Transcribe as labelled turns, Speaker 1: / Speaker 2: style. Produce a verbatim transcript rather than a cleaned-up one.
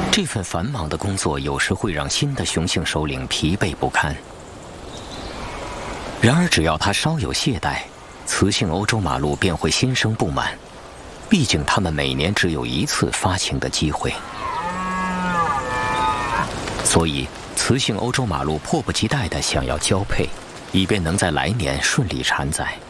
Speaker 1: 这份繁忙的工作有时会让新的雄性首领疲惫不堪。然而，只要他稍有懈怠，雌性欧洲马鹿便会心生不满。毕竟，它们每年只有一次发情的机会，所以雌性欧洲马鹿迫不及待地想要交配，以便能在来年顺利产崽。